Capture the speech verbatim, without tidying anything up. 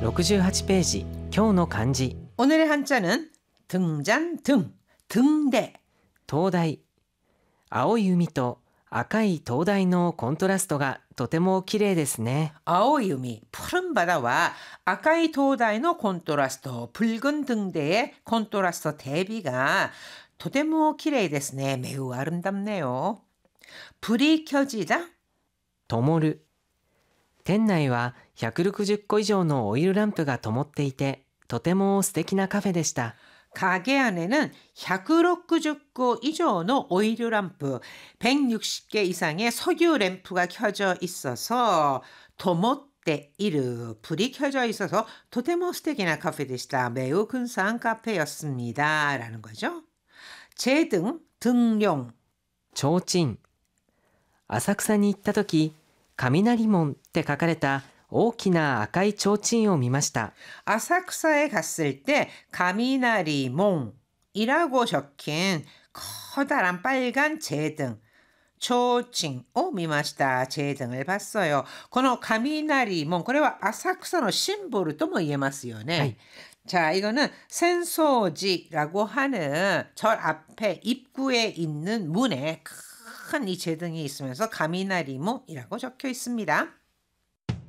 ろくじゅうはちページ、今日の漢字。 오늘의 한자는 등잔, 등, 등대. 灯台。青い海と赤い灯台のコントラストがとても綺麗ですね。 아오이음이 푸른 바다와 아까이 도다이의 콘트라스트, 붉은 등대의 콘트라스트 대비가 도테모 키레이 데스네. 매우 아름답네요. 불이 켜지다. 灯る。店内はひゃくろくじゅっこ以上のオイルランプが灯っていて、とても素敵なカフェでした。 가게 안에는 백육십 구 이상의 오일 램프, 백육십 개 이상의 석유 램프가 켜져 있어서 도모떼 이르 불이 켜져 있어서 도테모 스테키나 카페でした. 매우 근사한 카페였습니다. 라는 거죠. 제등, 등용. 提灯。浅草に行った時、雷門って書かれた大きな赤い提灯を見ました。 아사쿠사에 갔을 때 가미나리몽이라고 적힌 커다란 빨간 제등, 초칭を 見ました. 제등을 봤어요. この 가미나리몽, これは 아사쿠사의 심볼とも言えますよね. 하이. 자, 이거는 센소지라고 하는 절 앞에 입구에 있는 문에 큰 이 제등이 있으면서 가미나리몽이라고 적혀 있습니다.